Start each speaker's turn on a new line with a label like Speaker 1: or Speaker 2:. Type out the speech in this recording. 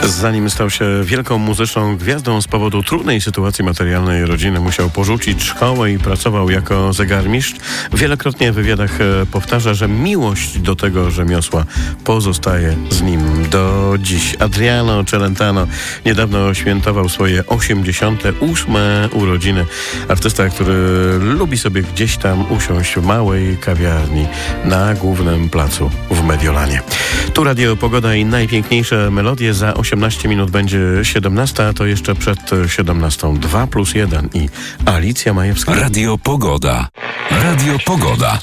Speaker 1: Zanim stał się wielką muzyczną gwiazdą, z powodu trudnej sytuacji materialnej rodziny musiał porzucić szkołę i pracował jako zegarmistrz. Wielokrotnie w wywiadach powtarza, że miłość do tego rzemiosła pozostaje z nim do dziś. Adriano Celentano niedawno świętował swoje 88. urodziny. Artysta, który lubi sobie gdzieś tam usiąść w małej kawiarni na głównym placu w Mediolanie. Tu Radio Pogoda i najpiękniejsze melodie. Za 18 minut będzie 17, a to jeszcze przed 17 2+1 i Alicja Majewska.
Speaker 2: Radio Pogoda. Radio Pogoda.